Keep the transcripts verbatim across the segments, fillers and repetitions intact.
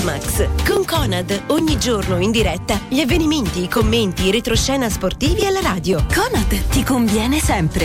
Sportmax con Conad, ogni giorno in diretta gli avvenimenti, i commenti, i retroscena sportivi alla radio. Conad ti conviene sempre.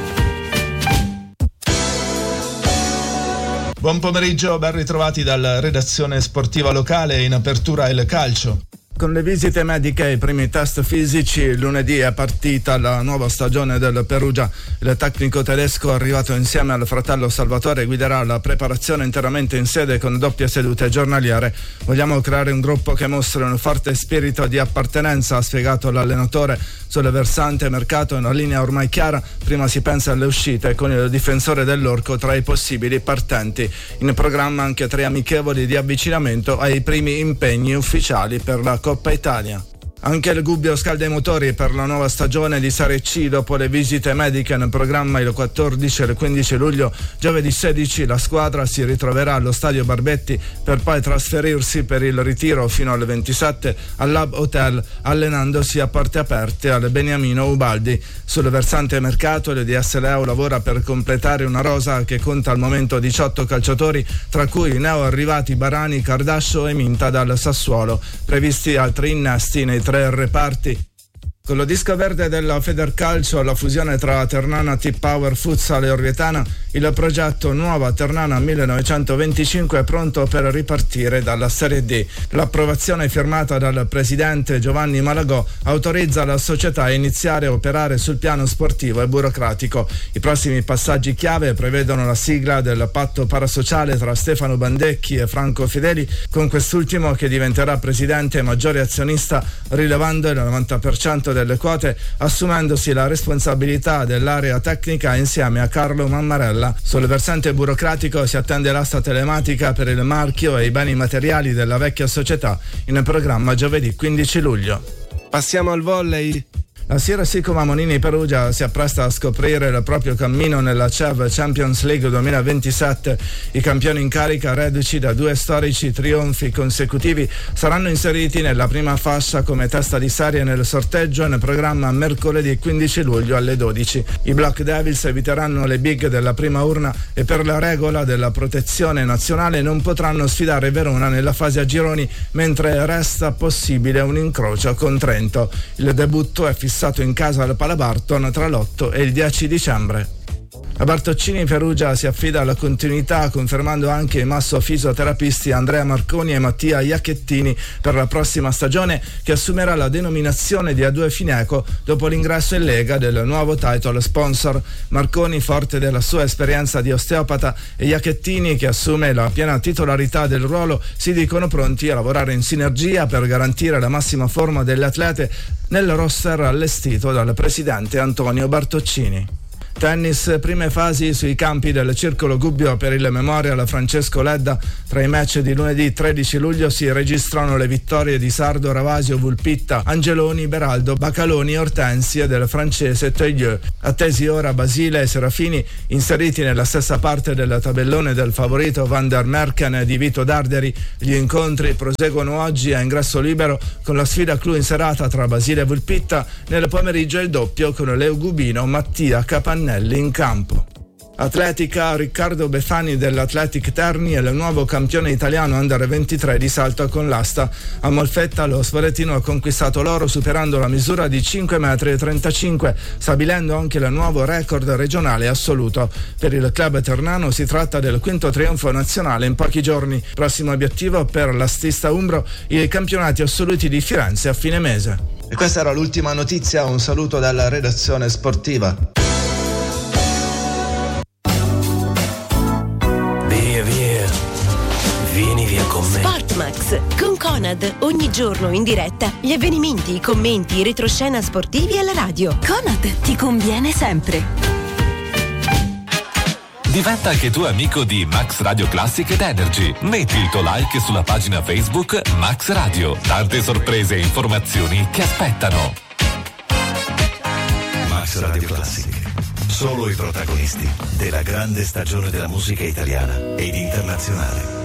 Buon pomeriggio, ben ritrovati dalla redazione sportiva locale. In apertura il calcio. Con le visite mediche e i primi test fisici, lunedì è partita la nuova stagione del Perugia. Il tecnico tedesco, arrivato insieme al fratello Salvatore, guiderà la preparazione interamente in sede con doppie sedute giornaliere. Vogliamo creare un gruppo che mostri un forte spirito di appartenenza, ha spiegato l'allenatore. Sul versante mercato, una linea ormai chiara, prima si pensa alle uscite con il difensore dell'Orco tra i possibili partenti. In programma anche tre amichevoli di avvicinamento ai primi impegni ufficiali per la Coppa Italia. Anche il Gubbio scalda i motori per la nuova stagione di Serie C dopo le visite mediche. In programma il quattordici e il quindici luglio. Giovedì sedici la squadra si ritroverà allo stadio Barbetti per poi trasferirsi per il ritiro fino al ventisette al Lab Hotel, allenandosi a porte aperte al Beniamino Ubaldi. Sul versante mercato il D S Leo lavora per completare una rosa che conta al momento diciotto calciatori, tra cui neo arrivati Barani, Cardascio e Minta dal Sassuolo. Previsti altri innesti nei tre reparti. Con lo disco verde della Federcalcio, la fusione tra Ternana T-Power Futsal e Orvietana, il progetto Nuova Ternana millenovecentoventicinque è pronto per ripartire dalla Serie D. L'approvazione firmata dal presidente Giovanni Malagò autorizza la società a iniziare a operare sul piano sportivo e burocratico. I prossimi passaggi chiave prevedono la sigla del patto parasociale tra Stefano Bandecchi e Franco Fedeli, con quest'ultimo che diventerà presidente e maggiore azionista, rilevando il novanta per cento delle quote, assumendosi la responsabilità dell'area tecnica insieme a Carlo Mammarella. Sul versante burocratico si attende l'asta telematica per il marchio e i beni materiali della vecchia società, in programma giovedì quindici luglio. Passiamo al volley. La Sierra Sicoma Monini Perugia si appresta a scoprire il proprio cammino nella C E V Champions League duemilaventisette. I campioni in carica, reduci da due storici trionfi consecutivi, saranno inseriti nella prima fascia come testa di serie nel sorteggio in programma mercoledì quindici luglio alle dodici. I Black Devils eviteranno le big della prima urna e per la regola della protezione nazionale non potranno sfidare Verona nella fase a gironi, mentre resta possibile un incrocio con Trento. Il debutto è fissato in casa al Palabarton tra l'otto e il dieci dicembre. La Bartoccini Perugia si affida alla continuità, confermando anche i masso fisioterapisti Andrea Marconi e Mattia Iacchettini per la prossima stagione, che assumerà la denominazione di A due Fineco dopo l'ingresso in Lega del nuovo title sponsor. Marconi, forte della sua esperienza di osteopata, e Iacchettini, che assume la piena titolarità del ruolo, si dicono pronti a lavorare in sinergia per garantire la massima forma delle atlete nel roster allestito dal presidente Antonio Bartoccini. Tennis, prime fasi sui campi del Circolo Gubbio per il Memorial Francesco Ledda. Tra i match di lunedì tredici luglio si registrano le vittorie di Sardo, Ravasio, Vulpitta, Angeloni, Beraldo, Bacaloni, Ortensi e del francese Teulieu. Attesi ora Basile e Serafini, inseriti nella stessa parte del tabellone del favorito Van der Merken di Vito Darderi. Gli incontri proseguono oggi a ingresso libero con la sfida clou in serata tra Basile e Vulpitta. Nel pomeriggio il doppio con Leo Gubino, Mattia Capannelli in campo. Atletica, Riccardo Befani dell'Athletic Terni è il nuovo campione italiano under ventitré di salto con l'asta. A Molfetta lo spolettino ha conquistato l'oro superando la misura di cinque virgola trentacinque metri, stabilendo anche il nuovo record regionale assoluto. Per il club ternano si tratta del quinto trionfo nazionale in pochi giorni. Prossimo obiettivo per l'astista umbro, i campionati assoluti di Firenze a fine mese. E questa era l'ultima notizia, un saluto dalla redazione sportiva. Vieni via con me. Sportmax con Conad, ogni giorno in diretta gli avvenimenti, i commenti, i retroscena sportivi alla radio. Conad ti conviene sempre. Diventa anche tu amico di Max Radio Classic ed Energy. Metti il tuo like sulla pagina Facebook Max Radio. Tante sorprese e informazioni ti aspettano. Max Radio Classic. Solo i protagonisti della grande stagione della musica italiana ed internazionale.